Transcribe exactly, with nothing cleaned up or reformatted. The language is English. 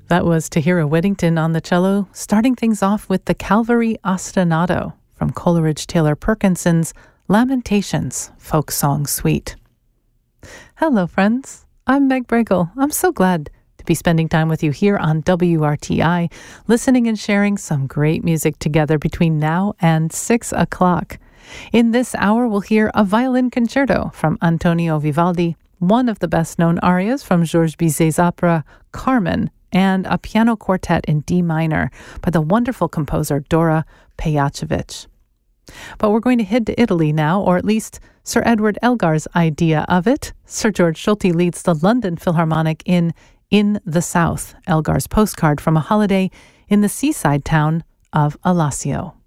That was Tahira Whittington on the cello, starting things off with the Calvary Ostinato from Coleridge Taylor Perkinson's Lamentations Folk Song Suite. Hello, friends. I'm Meg Bregel. I'm so glad to be spending time with you here on W R T I, listening and sharing some great music together between now and six o'clock. In this hour, we'll hear a violin concerto from Antonio Vivaldi, one of the best-known arias from Georges Bizet's opera Carmen, and a piano quartet in D minor by the wonderful composer Dora Pejacevic. But we're going to head to Italy now, or at least Sir Edward Elgar's idea of it. Sir George Solti leads the London Philharmonic in In the South, Elgar's postcard from a holiday in the seaside town of Alassio.